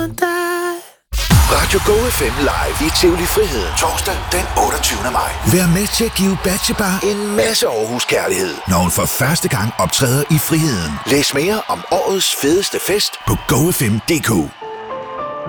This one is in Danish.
Radio Go FM live i Tivoli Friheden. Torsdag den 28. maj. Vær med til at give Batjebar en masse Aarhus kærlighed, når hun for første gang optræder i Friheden. Læs mere om årets fedeste fest på gofm.dk.